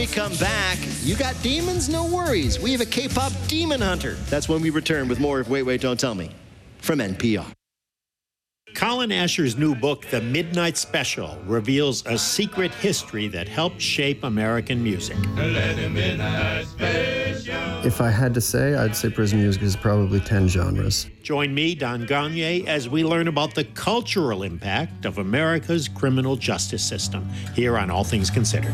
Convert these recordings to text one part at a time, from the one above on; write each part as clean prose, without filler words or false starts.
We come back. You got demons? No worries. We have a K-pop demon hunter. That's when we return with more of Wait, Wait, Don't Tell Me from NPR. Colin Asher's new book, The Midnight Special, reveals a secret history that helped shape American music. If I had to say, I'd say prison music is probably 10 genres. Join me, Don Gagné, as we learn about the cultural impact of America's criminal justice system here on All Things Considered.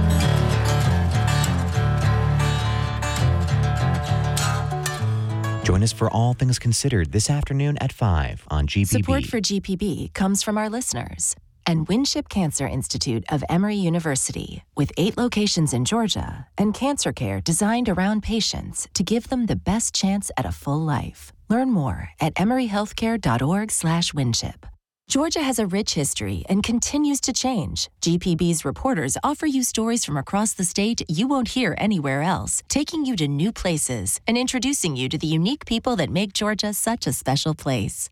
Join us for All Things Considered this afternoon at 5 on GPB. Support for GPB comes from our listeners and Winship Cancer Institute of Emory University, with 8 locations in Georgia and cancer care designed around patients to give them the best chance at a full life. Learn more at emoryhealthcare.org/Winship. Georgia has a rich history and continues to change. GPB's reporters offer you stories from across the state you won't hear anywhere else, taking you to new places and introducing you to the unique people that make Georgia such a special place.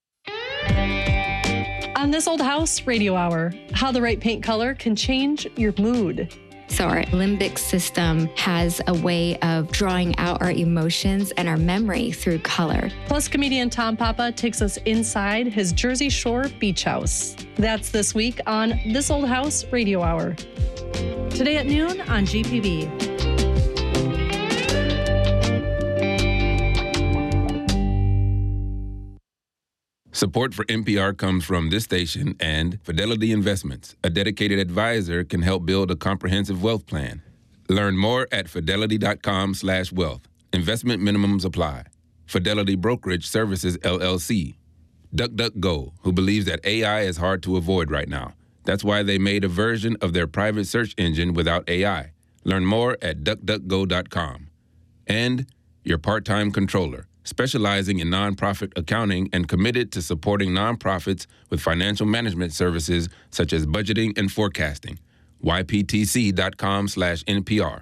On This Old House Radio Hour, how the right paint color can change your mood. So our limbic system has a way of drawing out our emotions and our memory through color. Plus, comedian Tom Papa takes us inside his Jersey Shore beach house. That's this week on This Old House Radio Hour. Today at noon on GPB. Support for NPR comes from this station and Fidelity Investments. A dedicated advisor can help build a comprehensive wealth plan. Learn more at fidelity.com/wealth. Investment minimums apply. Fidelity Brokerage Services, LLC. DuckDuckGo, who believes that AI is hard to avoid right now. That's why they made a version of their private search engine without AI. Learn more at duckduckgo.com. And your part-time controller, specializing in nonprofit accounting and committed to supporting nonprofits with financial management services such as budgeting and forecasting. yptc.com/NPR.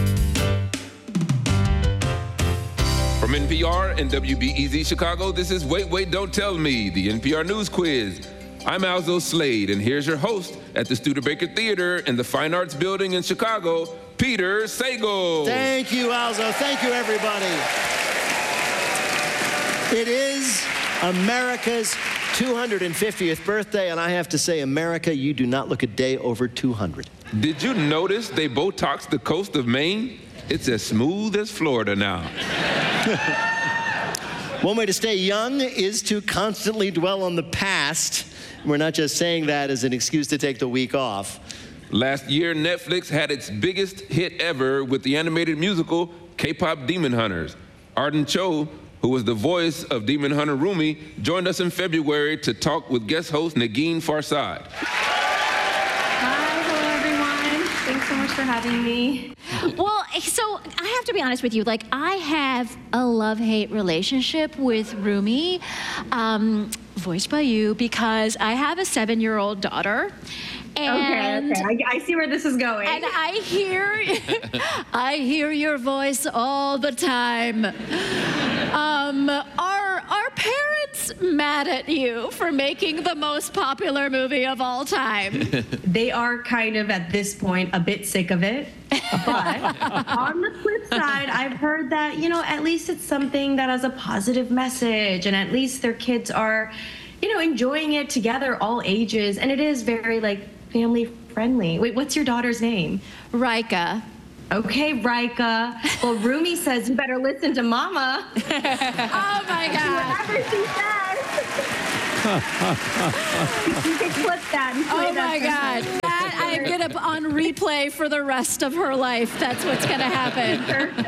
From NPR and WBEZ Chicago, this is Wait, Wait, Don't Tell Me, the NPR News Quiz. I'm Alzo Slade, and here's your host at the Studebaker Theater in the Fine Arts Building in Chicago, Peter Sagal. Thank you, Alzo. Thank you, everybody. It is America's 250th birthday, and I have to say, America, you do not look a day over 200. Did you notice they Botoxed the coast of Maine? It's as smooth as Florida now. One way to stay young is to constantly dwell on the past. We're not just saying that as an excuse to take the week off. Last year, Netflix had its biggest hit ever with the animated musical K-pop Demon Hunters. Arden Cho, who was the voice of Demon Hunter Rumi, joined us in February to talk with guest host Negin Farsad. Hi, hello everyone. Thanks so much for having me. Well, so I have to be honest with you. Like, I have a love-hate relationship with Rumi, voiced by you, because I have a 7-year-old daughter. And okay. I see where this is going. And I hear your voice all the time. Are parents mad at you for making the most popular movie of all time? They are kind of, at this point, a bit sick of it. But on the flip side, I've heard that, at least it's something that has a positive message, and at least their kids are, enjoying it together, all ages, and it is very, family friendly. Wait, what's your daughter's name? Rika. Okay, Rika. Well, Rumi says you better listen to Mama. Oh my God. Whatever she says. You can clip that and play my God. That I'm going to on replay for the rest of her life. That's what's going to happen.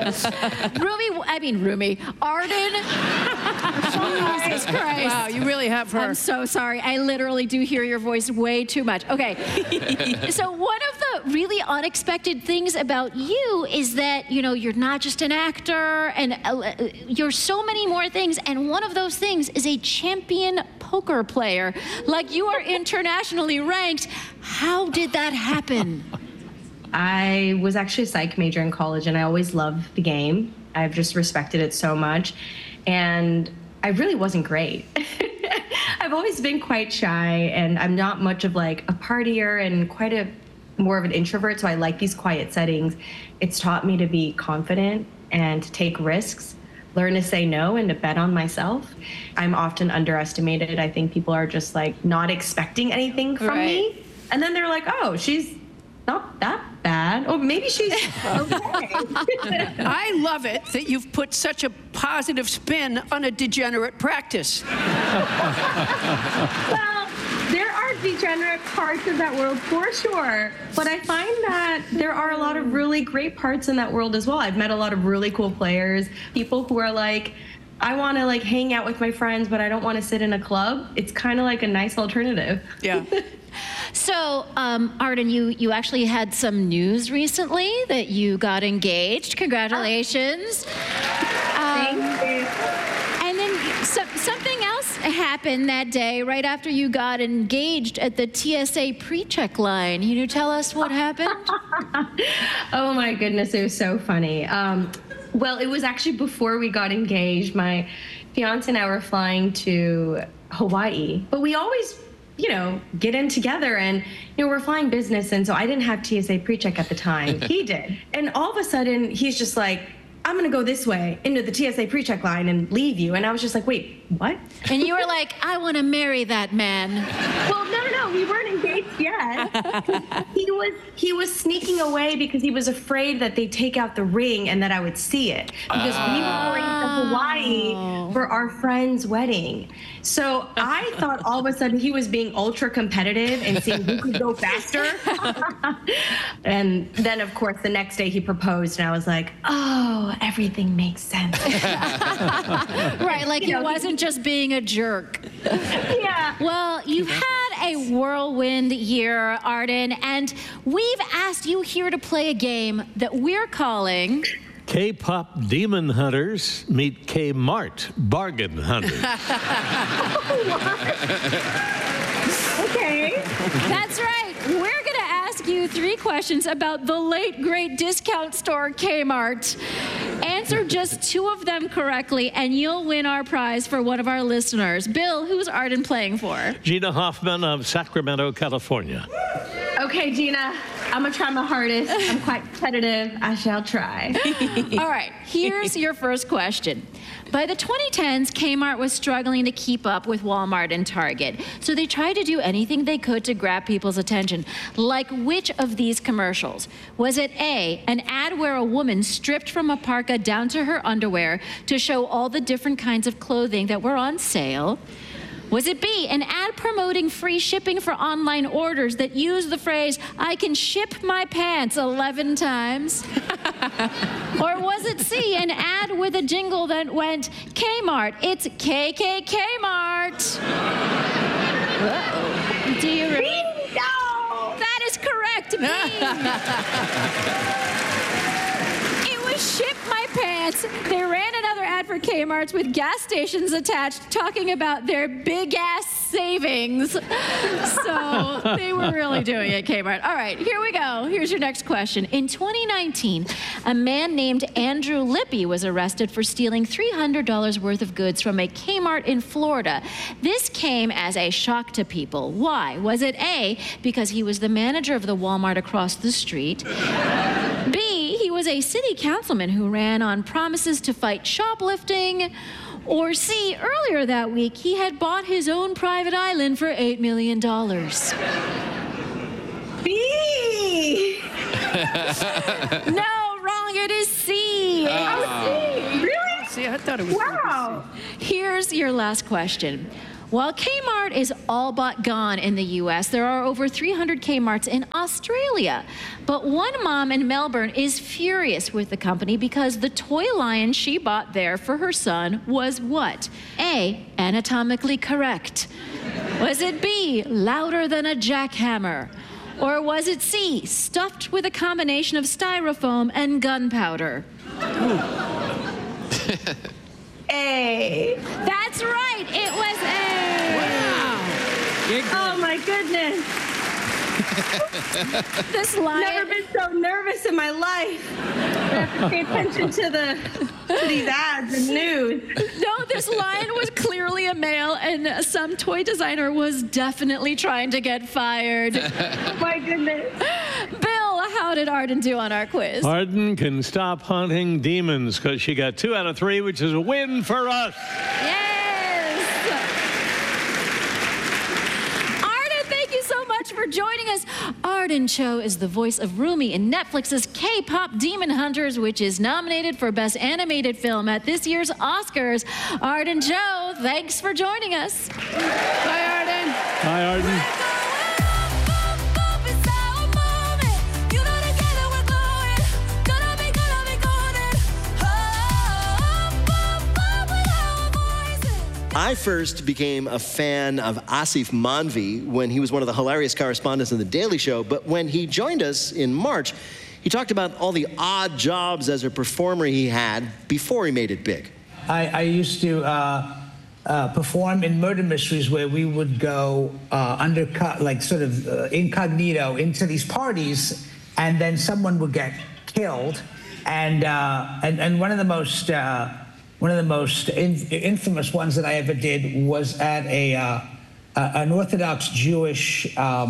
Rumi. Arden. Jesus Christ. Wow, you really have her. I'm so sorry. I literally do hear your voice way too much. Okay. So one of the really unexpected things about you is that, you're not just an actor, and you're so many more things. And one of those things is a champion poker player. Like, you are internationally ranked. How did that happen? I was actually a psych major in college, and I always loved the game. I've just respected it so much. And I really wasn't great. I've always been quite shy, and I'm not much of a partier and quite a more of an introvert, so I like these quiet settings. It's taught me to be confident and to take risks, learn to say no and to bet on myself. I'm often underestimated. I think people are just like not expecting anything from me. And then they're like, oh, she's not that bad. Or maybe she's okay. I love it that you've put such a positive spin on a degenerate practice. Well, there are degenerate parts of that world for sure, but I find that there are a lot of really great parts in that world as well. I've met a lot of really cool players, people who are like, I want to like hang out with my friends, but I don't want to sit in a club. It's kind of like a nice alternative. Yeah. So, Arden, you actually had some news recently that you got engaged. Congratulations. Thank you. And then something else happened that day right after you got engaged at the TSA pre-check line. Can you tell us what happened? Oh my goodness, it was so funny. Well, it was actually before we got engaged. My fiance and I were flying to Hawaii, but we always, get in together and, we're flying business. And so I didn't have TSA pre-check at the time. He did. And all of a sudden he's just like, I'm going to go this way into the TSA pre-check line and leave you. And I was just like, wait, what? And you were like, I want to marry that man. Well, no, we weren't engaged yet. He was sneaking away because he was afraid that they'd take out the ring and that I would see it. Because we were going to Hawaii for our friend's wedding. So I thought all of a sudden he was being ultra competitive and seeing who could go faster. And then, of course, the next day he proposed and I was like, oh, everything makes sense. Right, like he wasn't just being a jerk. Yeah. Well, you've had a whirlwind year, Arden, and we've asked you here to play a game that we're calling K-pop Demon Hunters meet Kmart Bargain Hunters. Okay. That's right. We're going to ask you 3 questions about the late, great discount store Kmart. Answer just 2 of them correctly, and you'll win our prize for one of our listeners. Bill, who's Arden playing for? Gina Hoffman of Sacramento, California. Okay, Gina, I'm going to try my hardest. I'm quite competitive. I shall try. All right, here's your first question. By the 2010s, Kmart was struggling to keep up with Walmart and Target, so they tried to do anything they could to grab people's attention. Like which of these commercials? Was it A, an ad where a woman stripped from a parka down to her underwear to show all the different kinds of clothing that were on sale? Was it B, an ad promoting free shipping for online orders that used the phrase, I can ship my pants 11 times? Or was it C, an ad with a jingle that went, Kmart, it's KKK-Mart? Do you really? No! That is correct, B. It was Ship My Pants. They ran another ad for Kmart's with gas stations attached talking about their big-ass savings. So they were really doing it, Kmart. All right, here we go. Here's your next question. In 2019, a man named Andrew Lippy was arrested for stealing $300 worth of goods from a Kmart in Florida. This came as a shock to people. Why? Was it A, because he was the manager of the Walmart across the street? B, he was a city councilman who ran on promises to fight shoplifting? Or C, earlier that week, he had bought his own private island for $8 million. B! No, wrong, it is C. Oh, C! Really? See, I thought it was. Wow. Here's your last question. While Kmart is all but gone in the U.S., there are over 300 Kmarts in Australia. But one mom in Melbourne is furious with the company because the toy lion she bought there for her son was what? A, anatomically correct. Was it B, louder than a jackhammer? Or was it C, stuffed with a combination of styrofoam and gunpowder? A. That's right, it was A. Wow. Oh my goodness. This lion. Never been so nervous in my life. I have to pay attention to these ads and news. No, this lion was clearly a male, and some toy designer was definitely trying to get fired. Oh my goodness. How did Arden do on our quiz? Arden can stop hunting demons because she got 2 out of 3, which is a win for us. Yes! Arden, thank you so much for joining us. Arden Cho is the voice of Rumi in Netflix's K-pop Demon Hunters, which is nominated for Best Animated Film at this year's Oscars. Arden Cho, thanks for joining us. Bye, Arden. Hi, Arden. I first became a fan of Asif Manvi when he was one of the hilarious correspondents of The Daily Show, but when he joined us in March, he talked about all the odd jobs as a performer he had before he made it big. I used to perform in murder mysteries where we would go undercut, like sort of incognito into these parties, and then someone would get killed. And one of the most infamous ones that I ever did was at an Orthodox Jewish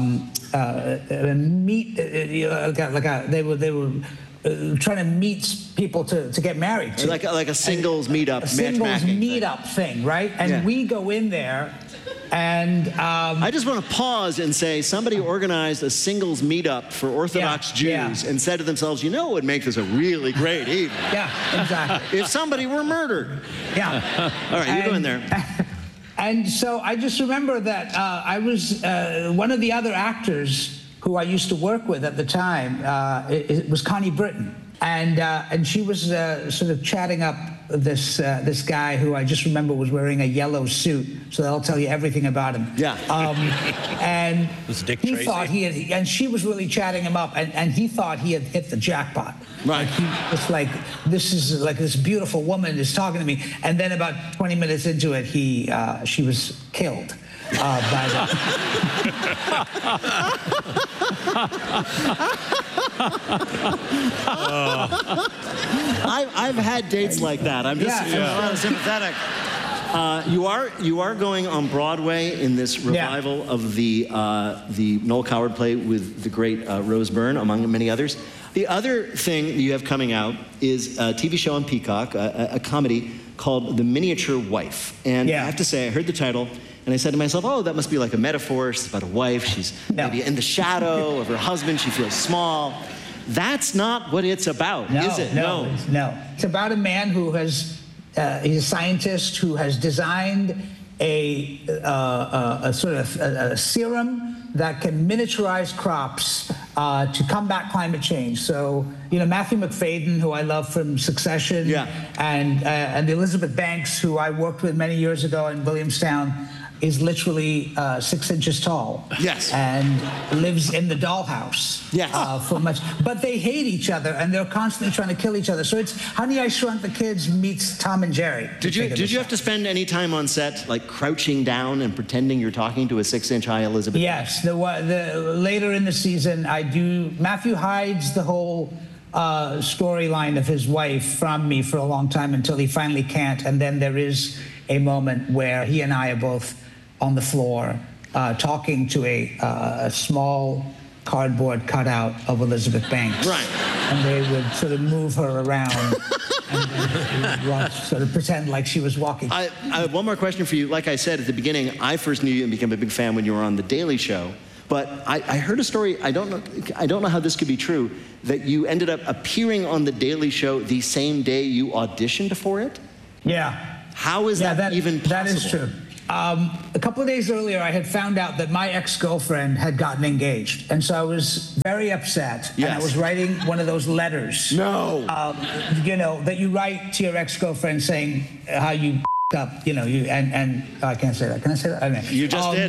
meet. They were trying to meet people to get married. Like a singles meetup, a singles meetup thing, right? And we go in there. And I just want to pause and say somebody organized a singles meetup for Orthodox Jews and said to themselves, you know what would make this a really great evening? Yeah, exactly. If somebody were murdered. Yeah. All right, you go in there. And so I just remember that I was one of the other actors who I used to work with at the time. It was Connie Britton. And she was sort of chatting up this guy who I just remember was wearing a yellow suit, so that'll tell you everything about him. Yeah. And was Dick he Tracy? thought he had, and she was really chatting him up, and he thought he had hit the jackpot. Right. Like he was like, this beautiful woman is talking to me, and then about 20 minutes into it, she was killed. By the I've had dates like that. I'm just sympathetic. You are going on Broadway in this revival of the Noel Coward play with the great Rose Byrne, among many others. The other thing that you have coming out is a TV show on Peacock, a comedy called The Miniature Wife. And I have to say, I heard the title, and I said to myself, oh, that must be like a metaphor. It's about a wife. She's maybe in the shadow of her husband. She feels small. That's not what it's about, is it? No. It's about a man who has, he's a scientist who has designed a sort of a serum that can miniaturize crops to combat climate change. So, Matthew McFadden, who I love from Succession, and Elizabeth Banks, who I worked with many years ago in Williamstown, is literally 6 inches tall. Yes. And lives in the dollhouse. Yes. For much. But they hate each other, and they're constantly trying to kill each other. So it's Honey, I Shrunk the Kids meets Tom and Jerry. Did you have to spend any time on set, like crouching down and pretending you're talking to a 6-inch high Elizabeth? Yes. Later in the season, I do. Matthew hides the whole storyline of his wife from me for a long time until he finally can't. And then there is a moment where he and I are both on the floor talking to a small cardboard cutout of Elizabeth Banks. Right. And they would sort of move her around and sort of pretend like she was walking. I have one more question for you. Like I said at the beginning, I first knew you and became a big fan when you were on The Daily Show. But I heard a story, I don't know how this could be true, that you ended up appearing on The Daily Show the same day you auditioned for it? Yeah. How is that even possible? That is true. A couple of days earlier, I had found out that my ex-girlfriend had gotten engaged. And so I was very upset. Yes. And I was writing one of those letters. No. That you write to your ex-girlfriend saying how you up, and I can't say that. Can I say that? Okay. You just did.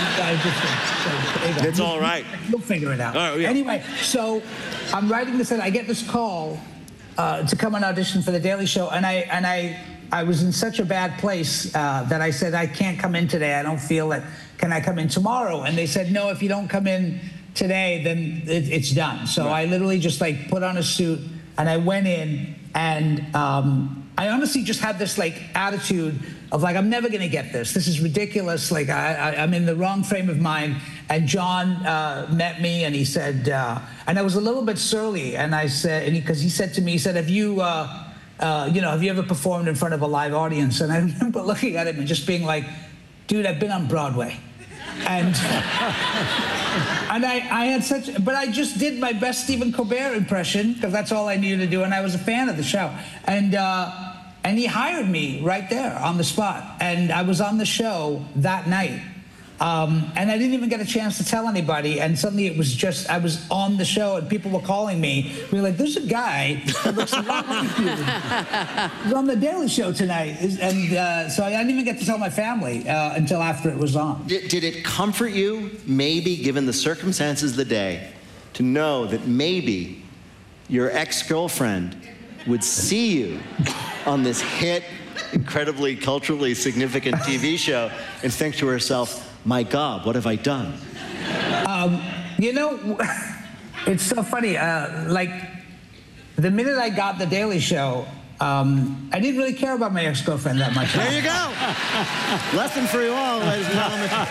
It's all right. You'll figure it out. Oh, yeah. Anyway, so I'm writing this, and I get this call to come and audition for The Daily Show, and I was in such a bad place that I said, I can't come in today. I don't feel it. Can I come in tomorrow? And they said, no, if you don't come in today, then it's done. So I literally just put on a suit, and I went in, and I honestly just had this attitude of I'm never going to get this. This is ridiculous. I'm in the wrong frame of mind. And John met me, and he said, and I was a little bit surly, and I said, because he said to me, he said, have you ever performed in front of a live audience? And I remember looking at him and just being like, dude, I've been on Broadway. And I had but I just did my best Stephen Colbert impression, because that's all I needed to do, and I was a fan of the show. And he hired me right there on the spot, and I was on the show that night. And I didn't even get a chance to tell anybody, and suddenly it was just, I was on the show, and people were calling me. We were like, there's a guy that looks a lot like you. He's on The Daily Show tonight. And so I didn't even get to tell my family until after it was on. Did it comfort you, maybe, given the circumstances of the day, to know that maybe your ex-girlfriend would see you on this hit, incredibly culturally significant TV show and think to herself, my God, what have I done? It's so funny. Like, the minute I got The Daily Show, I didn't really care about my ex-girlfriend that much. There you go. Lesson for you all, ladies and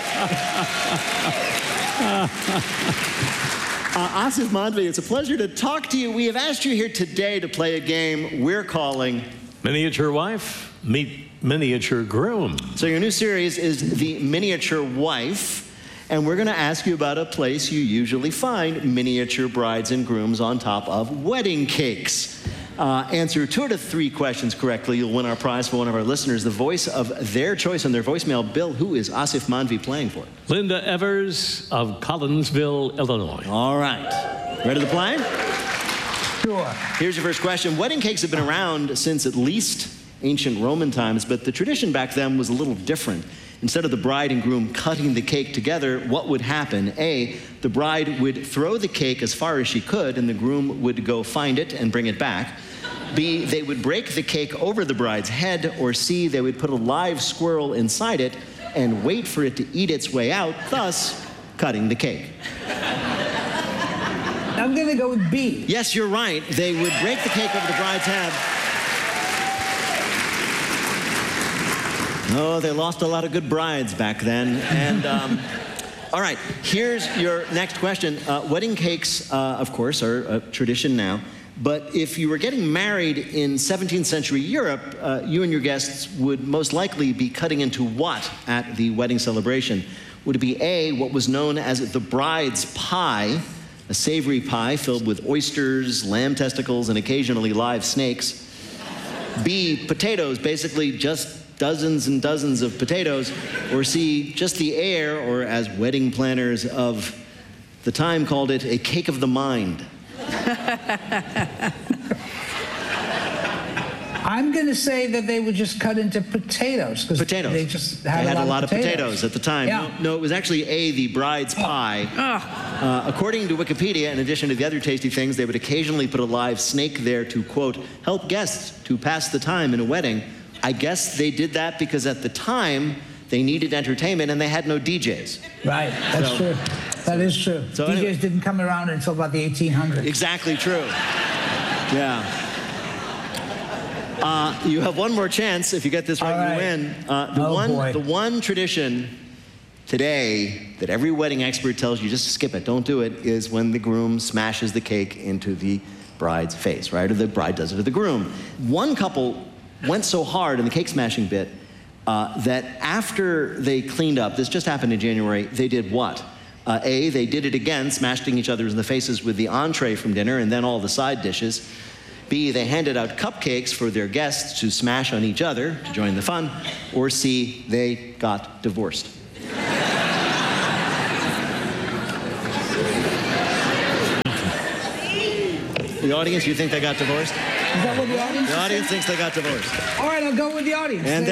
gentlemen. Asif Mandvi, it's a pleasure to talk to you. We have asked you here today to play a game we're calling Miniature Wife, Meet Miniature Groom. So your new series is The Miniature Wife, and we're going to ask you about a place you usually find miniature brides and grooms on top of wedding cakes. Answer 2 out of 3 questions correctly, you'll win our prize for one of our listeners, the voice of their choice on their voicemail. Bill, who is Asif Mandvi playing for? Linda Evers of Collinsville, Illinois. All right. Ready to play? Sure. Here's your first question. Wedding cakes have been around since at least ancient Roman times, but the tradition back then was a little different. Instead of the bride and groom cutting the cake together, what would happen? A, the bride would throw the cake as far as she could, and the groom would go find it and bring it back. B, they would break the cake over the bride's head. Or C, they would put a live squirrel inside it and wait for it to eat its way out, thus cutting the cake. I'm going to go with B. Yes, you're right. They would break the cake over the bride's head. Oh, they lost a lot of good brides back then. And all right, here's your next question. Wedding cakes, of course, are a tradition now. But if you were getting married in 17th century Europe, you and your guests would most likely be cutting into what at the wedding celebration? Would it be A, what was known as the bride's pie, a savory pie filled with oysters, lamb testicles, and occasionally live snakes? B, potatoes, basically just dozens and dozens of potatoes. Or C, just the air, or as wedding planners of the time called it, a cake of the mind. I'm going to say that they would just cut into potatoes. Potatoes. They just they had a lot of potatoes at the time. Yeah. No, it was actually A, the bride's pie. According to Wikipedia, in addition to the other tasty things, they would occasionally put a live snake there to, quote, help guests to pass the time in a wedding. I guess they did that because at the time, they needed entertainment and they had no DJs. Right, that's true. That is true. So DJs anyway, didn't come around until about the 1800s. Exactly true. Yeah. You have one more chance. If you get this right, you win. The one tradition today that every wedding expert tells you just skip it, don't do it, is when the groom smashes the cake into the bride's face, right? Or the bride does it to the groom. One couple went so hard in the cake smashing bit that after they cleaned up, this just happened in January, they did what? A, they did it again, smashing each other in the faces with the entree from dinner and then all the side dishes. B, they handed out cupcakes for their guests to smash on each other to join the fun. Or C, they got divorced. The audience, you think they got divorced? Is that what the audience The audience thinks they got divorced. All right, I'll go with the audience. And